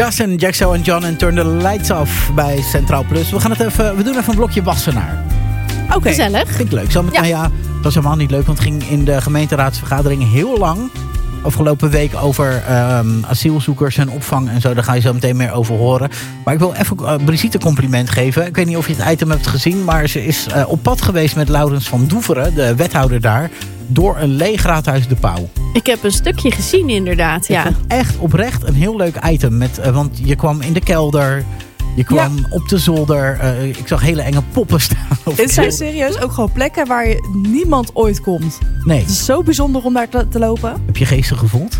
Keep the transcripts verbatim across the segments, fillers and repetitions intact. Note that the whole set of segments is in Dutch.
Justin, Jaxo en John en Turn the Lights Off bij Centraal Plus. We gaan het even, we doen even een blokje Wassenaar. Oké. Okay. Gezellig. Vind ik leuk. Zo met, ja. Nou ja, dat was helemaal niet leuk, want het ging in de gemeenteraadsvergadering heel lang. Afgelopen week over um, asielzoekers en opvang en zo. Daar ga je zo meteen meer over horen. Maar ik wil even uh, Brigitte een compliment geven. Ik weet niet of je het item hebt gezien, maar ze is uh, op pad geweest met Laurens van Doeveren, de wethouder daar, door een leeg Raadhuis de Pauw. Ik heb een stukje gezien inderdaad, ja. Ik vond echt oprecht een heel leuk item. Met, uh, want je kwam in de kelder, je kwam ja. op de zolder. Uh, ik zag hele enge poppen staan. Dit zijn serieus ook gewoon plekken waar je niemand ooit komt. Nee. Het is zo bijzonder om daar te, te lopen. Heb je geesten gevoeld?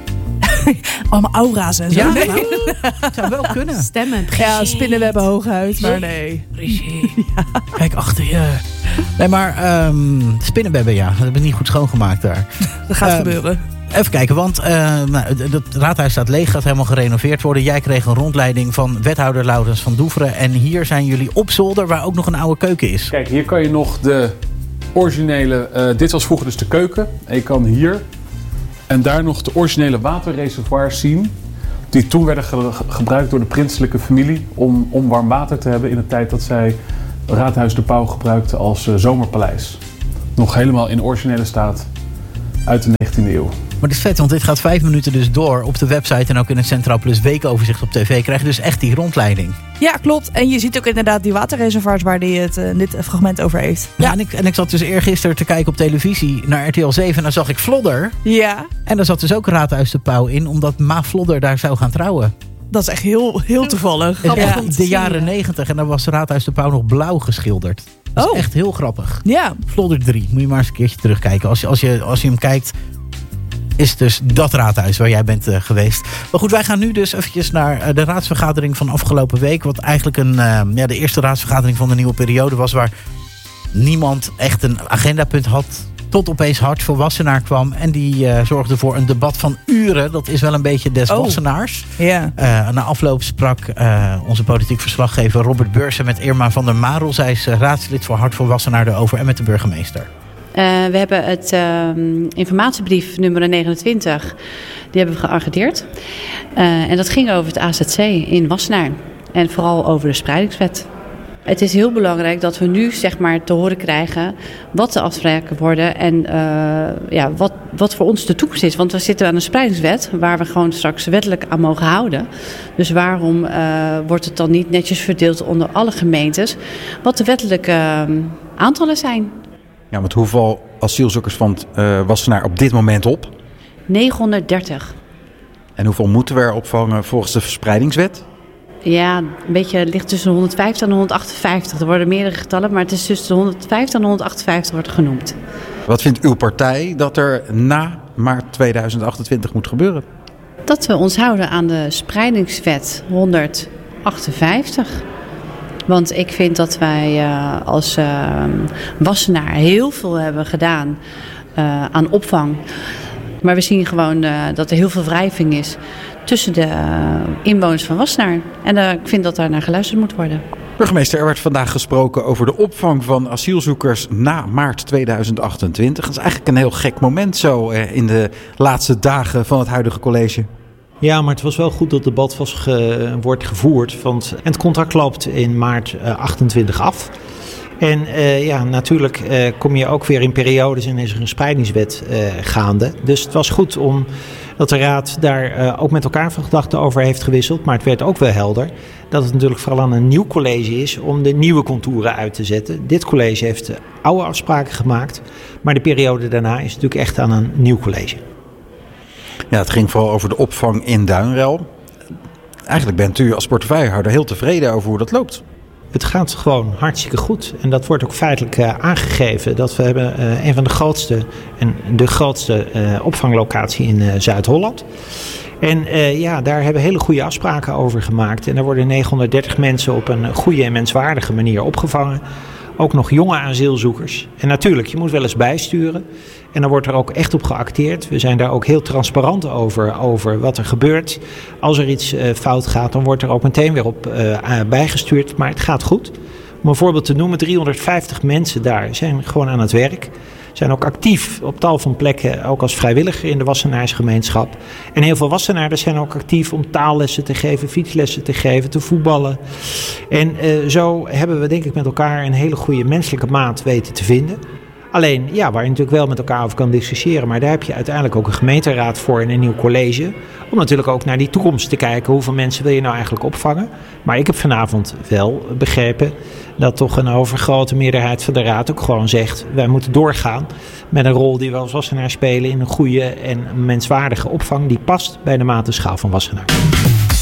Allemaal aura's en zo. Ja, nee. nou, het zou wel kunnen. Stemmen. Ja, spinnenwebben hooguit, maar nee. Ja. Kijk achter je. Nee, maar um, spinnenwebben, ja. Dat heb ik niet goed schoongemaakt daar. Dat gaat uh, gebeuren. Even kijken, want uh, nou, het raadhuis staat leeg, gaat helemaal gerenoveerd worden. Jij kreeg een rondleiding van wethouder Laurens van Doeveren. En hier zijn jullie op zolder, waar ook nog een oude keuken is. Kijk, hier kan je nog de originele... Uh, dit was vroeger dus de keuken. En je kan hier en daar nog de originele waterreservoirs zien. Die toen werden ge- gebruikt door de prinselijke familie om, om warm water te hebben in de tijd dat zij Raadhuis de Pauw gebruikte als uh, zomerpaleis. Nog helemaal in originele staat uit de negentiende eeuw. Maar dat is vet, want dit gaat vijf minuten dus door op de website en ook in het Centraal Plus weekoverzicht op tv. Krijg je dus echt die rondleiding. Ja, klopt. En je ziet ook inderdaad die waterreservoirs waar hij het uh, dit fragment over heeft. Ja, ja en, ik, en ik zat dus eergisteren te kijken op televisie naar R T L zeven en dan zag ik Vlodder. Ja. En daar zat dus ook Raadhuis de Pauw in, omdat Ma Vlodder daar zou gaan trouwen. Dat is echt heel, heel toevallig. Ja, ja. De jaren negentig en dan was Raadhuis de Pauw nog blauw geschilderd. Dat is oh. echt heel grappig. Ja. Vlodder drie, moet je maar eens een keertje terugkijken. Als je, als je, als je hem kijkt, is dus dat raadhuis waar jij bent uh, geweest. Maar goed, wij gaan nu dus eventjes naar uh, de raadsvergadering van afgelopen week. Wat eigenlijk een, uh, ja, de eerste raadsvergadering van de nieuwe periode was, waar niemand echt een agendapunt had. Tot opeens Hart voor Wassenaar kwam. En die uh, zorgde voor een debat van uren. Dat is wel een beetje des oh. Wassenaars. Yeah. Uh, na afloop sprak uh, onze politiek verslaggever Robert Beursen met Irma van der Marel. Zij is uh, raadslid voor Hart voor Wassenaar erover en met de burgemeester. Uh, we hebben het uh, informatiebrief nummer negenentwintig. Die hebben we geargedeerd. Uh, en dat ging over het A Z C in Wassenaar. En vooral over de spreidingswet. Het is heel belangrijk dat we nu zeg maar te horen krijgen wat de afspraken worden en uh, ja, wat, wat voor ons de toekomst is. Want we zitten aan een spreidingswet waar we gewoon straks wettelijk aan mogen houden. Dus waarom uh, wordt het dan niet netjes verdeeld onder alle gemeentes wat de wettelijke uh, aantallen zijn? Ja, met hoeveel asielzoekers van uh, Wassenaar op dit moment op? negenhonderddertig. En hoeveel moeten we er opvangen volgens de verspreidingswet? Ja, een beetje ligt tussen de honderdvijftig en de honderdachtenvijftig. Er worden meerdere getallen, maar het is tussen de honderdvijftig en de honderdachtenvijftig wordt genoemd. Wat vindt uw partij dat er na maart tweeduizend achtentwintig moet gebeuren? Dat we ons houden aan de spreidingswet honderdachtenvijftig. Want ik vind dat wij uh, als uh, Wassenaar heel veel hebben gedaan uh, aan opvang. Maar we zien gewoon uh, dat er heel veel wrijving is tussen de uh, inwoners van Wassenaar. En uh, ik vind dat daar naar geluisterd moet worden. Burgemeester, er werd vandaag gesproken over de opvang van asielzoekers na maart tweeduizend achtentwintig. Dat is eigenlijk een heel gek moment zo uh, in de laatste dagen van het huidige college. Ja, maar het was wel goed dat het debat was ge, wordt gevoerd. Want het contract loopt in maart uh, achtentwintig af. En uh, ja, natuurlijk uh, kom je ook weer in periodes en is er een spreidingswet uh, gaande. Dus het was goed om dat de Raad daar uh, ook met elkaar van gedachten over heeft gewisseld. Maar het werd ook wel helder dat het natuurlijk vooral aan een nieuw college is om de nieuwe contouren uit te zetten. Dit college heeft uh, oude afspraken gemaakt, maar de periode daarna is natuurlijk echt aan een nieuw college. Ja, het ging vooral over de opvang in Duinrel. Eigenlijk bent u als portefeuillehouder heel tevreden over hoe dat loopt. Het gaat gewoon hartstikke goed. En dat wordt ook feitelijk uh, aangegeven. Dat we hebben uh, een van de grootste en de grootste uh, opvanglocatie in uh, Zuid-Holland. En uh, ja, daar hebben we hele goede afspraken over gemaakt. En daar worden negenhonderddertig mensen op een goede en menswaardige manier opgevangen. Ook nog jonge asielzoekers. En natuurlijk, je moet wel eens bijsturen. En dan wordt er ook echt op geacteerd. We zijn daar ook heel transparant over, over wat er gebeurt. Als er iets uh, fout gaat, dan wordt er ook meteen weer op uh, bijgestuurd. Maar het gaat goed. Om een voorbeeld te noemen, driehonderdvijftig mensen daar zijn gewoon aan het werk. zijn ook actief op tal van plekken, ook als vrijwilliger in de Wassenaarsgemeenschap. En heel veel Wassenaarders zijn ook actief om taallessen te geven, fietslessen te geven, te voetballen. En uh, zo hebben we denk ik met elkaar een hele goede menselijke maat weten te vinden. Alleen, ja, waar je natuurlijk wel met elkaar over kan discussiëren, maar daar heb je uiteindelijk ook een gemeenteraad voor en een nieuw college. Om natuurlijk ook naar die toekomst te kijken. Hoeveel mensen wil je nou eigenlijk opvangen? Maar ik heb vanavond wel begrepen dat toch een overgrote meerderheid van de raad ook gewoon zegt, wij moeten doorgaan met een rol die we als Wassenaar spelen in een goede en menswaardige opvang die past bij de maat en schaal van Wassenaar.